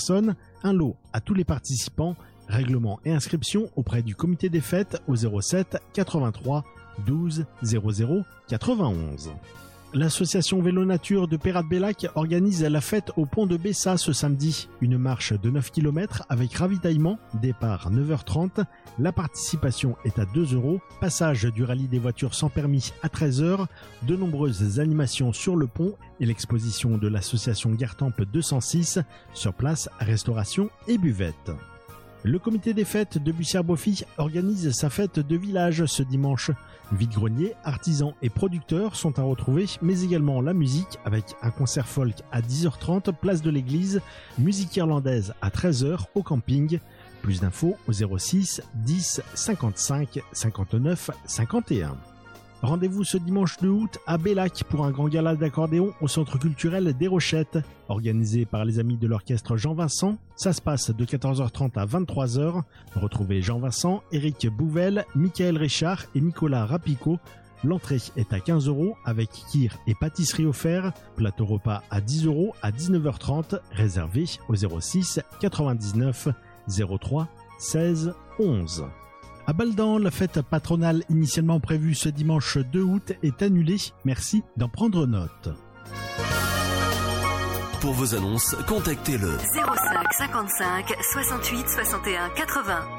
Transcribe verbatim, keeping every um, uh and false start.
personnes, un lot à tous les participants, règlement et inscription auprès du comité des fêtes au zéro sept quatre-vingt-trois douze zéro zéro quatre-vingt-onze. L'association Vélo Nature de Pérat-de-Bellac organise la fête au pont de Bessa ce samedi. Une marche de neuf kilomètres avec ravitaillement, départ neuf heures trente. La participation est à deux euros. Passage du rallye des voitures sans permis à treize heures. De nombreuses animations sur le pont et l'exposition de l'association Gartempe deux cent six. Sur place, restauration et buvette. Le comité des fêtes de Bussière-Boffy organise sa fête de village ce dimanche. Vide-grenier, artisans et producteurs sont à retrouver, mais également la musique avec un concert folk à dix heures trente, place de l'église, musique irlandaise à treize heures au camping. Plus d'infos au zéro six dix cinquante-cinq cinquante-neuf cinquante et un. Rendez-vous ce dimanche deux août à Bellac pour un grand gala d'accordéon au centre culturel des Rochettes. Organisé par les amis de l'orchestre Jean-Vincent, ça se passe de quatorze heures trente à vingt-trois heures. Retrouvez Jean-Vincent, Éric Bouvel, Michael Richard et Nicolas Rapico. L'entrée est à quinze euros avec kir et pâtisserie offert. Plateau repas à dix euros à dix-neuf heures trente, réservé au zéro six quatre-vingt-dix-neuf zéro trois seize onze. À Baldan, la fête patronale initialement prévue ce dimanche deux août est annulée. Merci d'en prendre note. Pour vos annonces, contactez le zéro cinq cinquante-cinq soixante-huit soixante et un quatre-vingts.